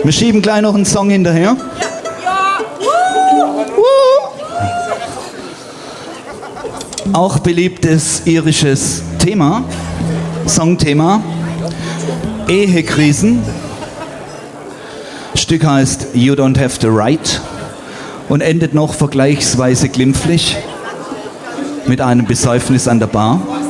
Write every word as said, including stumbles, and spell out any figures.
Wir schieben gleich noch einen Song hinterher. Ja. Auch beliebtes irisches Thema, Songthema, Ehekrisen. Stück heißt You Don't Have the Right und endet noch vergleichsweise glimpflich mit einem Besäufnis an der Bar.